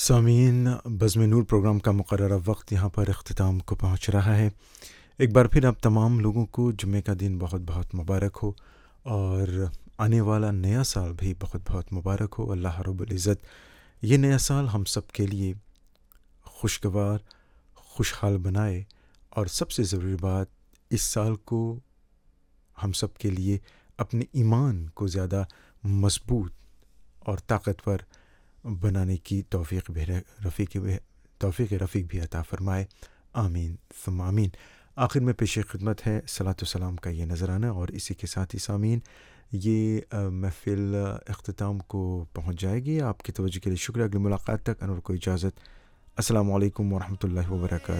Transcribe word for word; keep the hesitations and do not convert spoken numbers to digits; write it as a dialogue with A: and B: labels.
A: सामीन, बज़्म नूर प्रोग्राम का मुकर्ररा वक्त यहाँ पर इख्तिताम को पहुँच रहा है। एक बार फिर आप तमाम लोगों को जुम्मे का दिन बहुत बहुत मुबारक हो और आने वाला नया साल भी बहुत बहुत मुबारक हो। अल्लाह रब्बुल इज़्ज़त ये नया साल हम सब के लिए खुशगवार, खुशहाल बनाए और सबसे ज़रूरी बात, इस साल को हम सब के लिए अपने ईमान को ज़्यादा मज़बूत और ताकतवर बनाने की तौफ़ीक़ भी रफ़ीक भी तौफ़ीक़ रफ़ीक भी अता फ़रमाए। आमीन सुम्मा आमीन। आखिर में पेश खिदमत है सलातो सलाम का ये नज़राना और इसी के साथ ही सामीन ये महफ़िल इख्तिताम को पहुँच जाएगी। आपकी तवज्जो के लिए शुक्रिया। अगली मुलाकात तक अनवर को इजाज़त। अस्सलामु अलैकुम व रहमतुल्लाहि व बरकातहू।